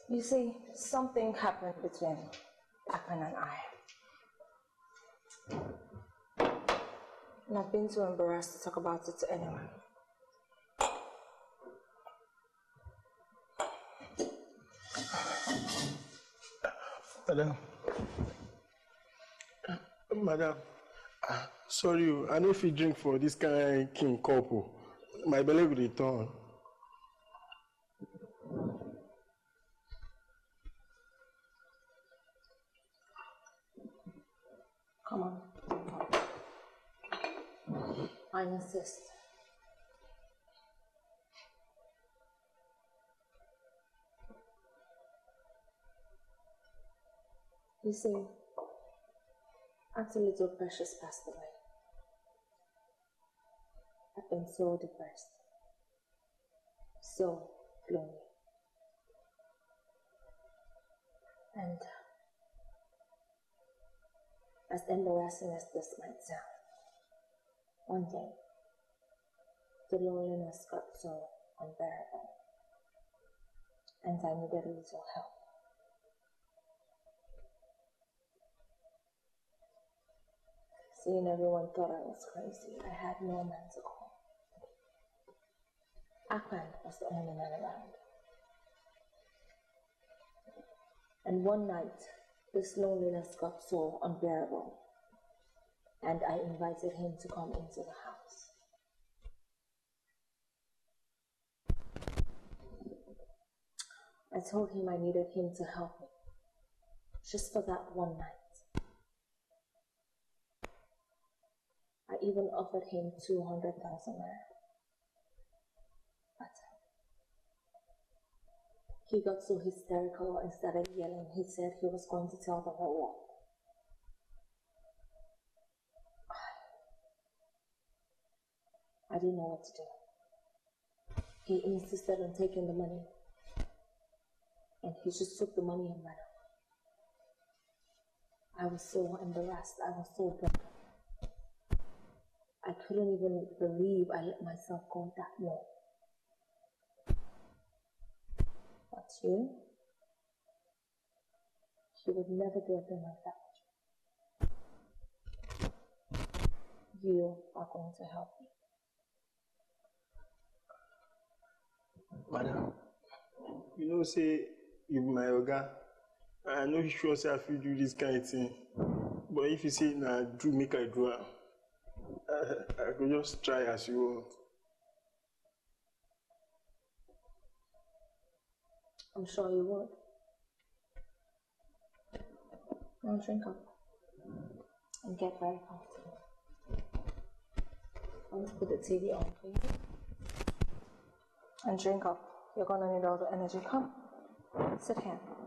You see, something happened between Akpan and I. And I've been too embarrassed to talk about it to anyone. Madam, sorry, I know if you drink for this kind of king couple, my belly will return. Come on. I insist. You see, after little Precious passed away, I've been so depressed, so lonely. And as embarrassing as this might sound, one day, the loneliness got so unbearable, and I needed a little help. Seeing everyone thought I was crazy, I had no man to call. Akpan was the only man around. And one night, this loneliness got so unbearable, and I invited him to come into the house. I told him I needed him to help me, just for that one night. I even offered him 200,000 naira. But he got so hysterical and started yelling. He said he was going to tell the whole world. I didn't know what to do. He insisted on taking the money. And he just took the money and ran away. I was so embarrassed. I was so broken. I couldn't even believe I let myself go that low. But you would never do a thing like that. You are going to help me. Madam, you know, say, you be my yoga. I know you sure say I feel do this kind of thing. But if you say, nah, do make I do it. I could just try as you want. I'm sure you would. Now drink up and get very comfortable. I want to put the TV on for you. And drink up. You're gonna need all the energy. Come, sit here.